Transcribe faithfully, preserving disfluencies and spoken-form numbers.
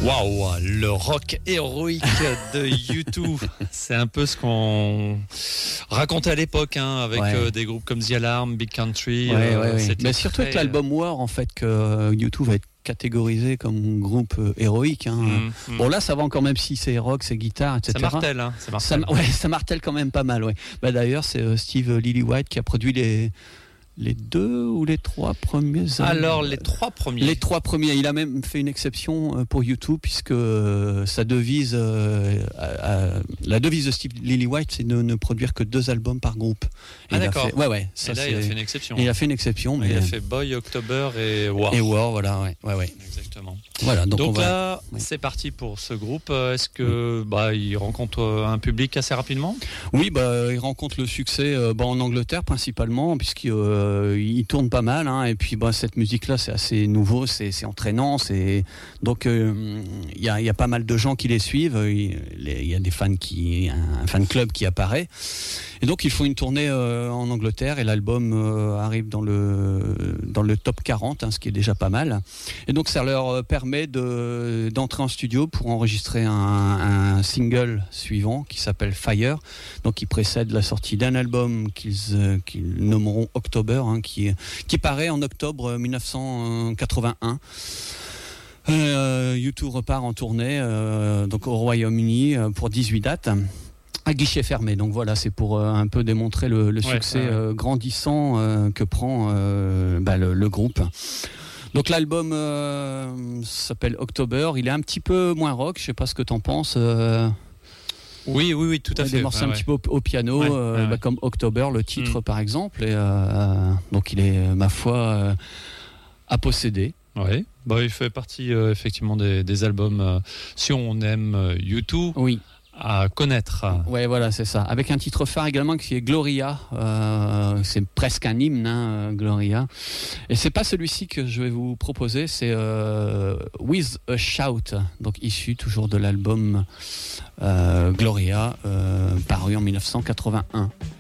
Waouh, le rock héroïque de U deux, c'est un peu ce qu'on racontait à l'époque, hein, avec ouais. euh, des groupes comme The Alarm, Big Country. Ouais, euh, ouais, ouais. Mais surtout très... avec l'album War, en fait, que U deux va être catégorisé comme groupe euh, héroïque. Hein. Mmh, mmh. Bon, là, ça va encore, même si c'est rock, c'est guitare, et cetera. Ça martèle, hein, ça martèle. Ça, ouais, ça martèle quand même pas mal. Ouais. Bah, d'ailleurs, c'est euh, Steve Lillywhite qui a produit les. Les deux ou les trois premiers albums. Alors, les trois premiers. Les trois premiers. Il a même fait une exception pour U deux, puisque sa devise, euh, à, à, la devise de Steve Lillywhite, c'est de ne produire que deux albums par groupe. Et ah, d'accord. Fait, ouais, ouais. Ça, et là, c'est, il a fait une exception. Il a fait une exception. Mais il a fait Boy, October et War. Et War, voilà, ouais. ouais, ouais. Exactement. Voilà, donc donc on va... là, ouais. c'est parti pour ce groupe. Est-ce que oui. bah, il rencontre un public assez rapidement ? Oui, bah, il rencontre le succès euh, bah, en Angleterre principalement, puisqu'il euh, il tourne pas mal, hein, et puis bah, cette musique-là, c'est assez nouveau, c'est, c'est entraînant, c'est... donc il euh, y, a, y a pas mal de gens qui les suivent, il y, y a des fans qui, un fan club qui apparaît, et donc ils font une tournée euh, en Angleterre, et l'album euh, arrive dans le dans le top quarante, hein, ce qui est déjà pas mal, et donc ça leur permet de d'entrer en studio pour enregistrer un, un single suivant qui s'appelle Fire, donc qui précède la sortie d'un album qu'ils euh, qu'ils nommeront October, hein, qui qui paraît en octobre dix-neuf cent quatre-vingt-un. Euh, U deux repart en tournée euh, donc au Royaume-Uni euh, pour dix-huit dates à guichet fermé. Donc voilà, c'est pour euh, un peu démontrer le, le ouais, succès ouais, ouais. Euh, grandissant euh, que prend euh, bah, le, le groupe. Donc l'album euh, s'appelle October. Il est un petit peu moins rock. Je sais pas ce que t'en penses. Euh... Oui, oui, oui, tout à ouais, fait. Des morceaux ouais, un ouais. petit peu au, au piano, ouais, euh, ouais, bah, ouais. comme October, le titre mm. par exemple. Et, euh, donc il est, ma foi, euh, à posséder. Oui, bah, il fait partie euh, effectivement des, des albums, euh, si on aime euh, U deux, oui. à connaître. Ouais, voilà, c'est ça. Avec un titre phare également qui est Gloria. Euh, c'est presque un hymne, hein, Gloria. Et c'est pas celui-ci que je vais vous proposer, c'est euh, With a Shout, donc issu toujours de l'album euh, Gloria, euh, paru en dix-neuf cent quatre-vingt-un.